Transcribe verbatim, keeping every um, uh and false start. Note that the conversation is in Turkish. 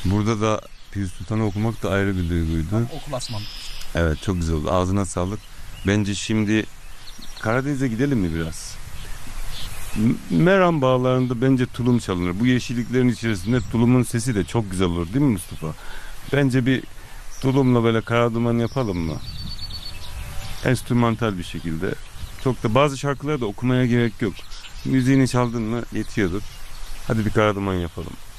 Burada da Pir Sultan'ı okumak da ayrı bir duyguydu. Okul asman. Evet, çok güzel oldu. Ağzına sağlık. Bence şimdi Karadeniz'e gidelim mi biraz? M- Meram Bağları'nda bence tulum çalınır. Bu yeşilliklerin içerisinde tulumun sesi de çok güzel olur değil mi Mustafa? Bence bir tulumla böyle karaduman yapalım mı? Enstrümantal bir şekilde. Çok da bazı şarkıları da okumaya gerek yok. Müziğini çaldın mı yetiyordur. Hadi bir karaduman yapalım.